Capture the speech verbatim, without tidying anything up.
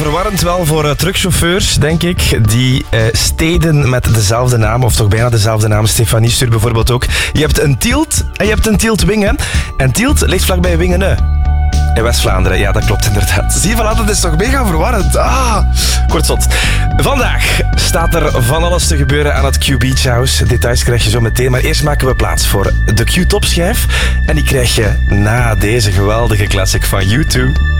verwarrend wel voor uh, truckchauffeurs, denk ik, die uh, steden met dezelfde naam, of toch bijna dezelfde naam. Stefanie stuurt bijvoorbeeld ook. Je hebt een Tielt en je hebt een Tielt-Wingen. En Tielt ligt vlakbij Wingene. In West-Vlaanderen, ja, dat klopt inderdaad. Zie je, voilà, dat is toch mega verwarrend. Ah, kort zot. Vandaag staat er van alles te gebeuren aan het Q Beach House. Details krijg je zo meteen, maar eerst maken we plaats voor de Q-topschijf. En die krijg je na deze geweldige classic van U twee.